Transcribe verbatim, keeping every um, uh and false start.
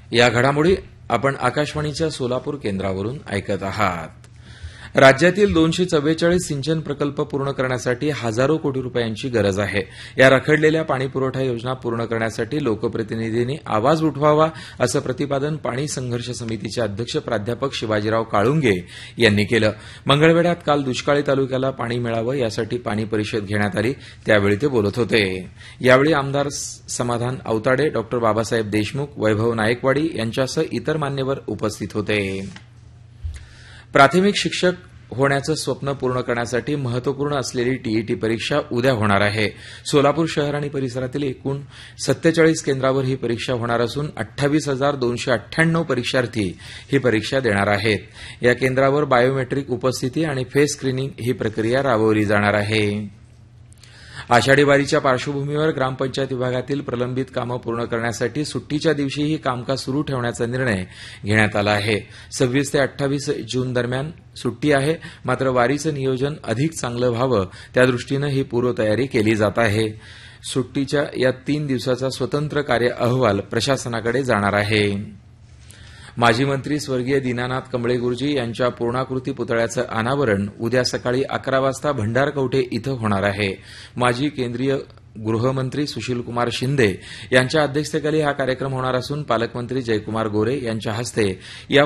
या घडामोडी आपण आकाशवाणीच्या सोलापूर केंद्रावरून ऐकत आहात. राज्यातील दोनशे चव्वेचाळीस सिंचन प्रकल्प पूर्ण करण्यासाठी हजारो कोटी रुपयांची गरज आहे. या रखडलेल्या पाणीपुरवठा योजना पूर्ण करण्यासाठी लोकप्रतिनिधींनी आवाज उठवावा, असं प्रतिपादन पाणी संघर्ष समितीचे अध्यक्ष प्राध्यापक शिवाजीराव काळुंगे यांनी केलं. मंगळवेढ्यात काल दुष्काळी तालुक्याला पाणी मिळावं यासाठी पाणी परिषद घेण्यात आली, त्यावेळी ते बोलत होते. यावेळी आमदार समाधान औताडे, डॉ बाबासाहेब देशमुख, वैभव नायकवाडी यांच्यासह इतर मान्यवर उपस्थित होते. प्राथमिक शिक्षक होण्याचं स्वप्न पूर्ण करण्यासाठी महत्वपूर्ण असलेली टीईटी परीक्षा उद्या होणार आहे. सोलापूर शहर आणि परिसरातील एकूण सत्तेचाळीस केंद्रावर ही परीक्षा होणार असून अठ्ठावीस हजार दोनशे अठ्ठ्याण्णव परीक्षार्थी ही परीक्षा देणार आहेत. या केंद्रावर बायोमेट्रिक उपस्थिती आणि फेस स्क्रीनिंग ही प्रक्रिया राबवली जाणार आहे. आषाढी वारीच्या पार्श्वभूमीवर ग्रामपंचायत विभागातील प्रलंबित कामं पूर्ण करण्यासाठी सुट्टीच्या दिवशीही कामकाज सुरू ठेवण्याचा निर्णय घेण्यात आला आहे. सव्वीस ते अठ्ठावीस जून दरम्यान सुट्टी आहे, मात्र वारीचं नियोजन अधिक चांगलं व्हावं त्यादृष्टीनं ही पूर्वतयारी केली जात आहे. सुट्टीच्या या तीन दिवसाचा स्वतंत्र कार्य अहवाल प्रशासनाकडे जाणार आहे. माजी मंत्री स्वर्गीय दीनानाथ कमळे गुरुजी यांच्या पूर्णाकृती पुतळ्याचं अनावरण उद्या सकाळी अकरा वाजता भंडारकवठे इथं होणार आहे. माजी केंद्रीय गृहमंत्री सुशीलकुमार शिंदे यांच्या अध्यक्षतेखाली हा कार्यक्रम होणार असून पालकमंत्री जयकुमार गोरे यांच्या हस्ते या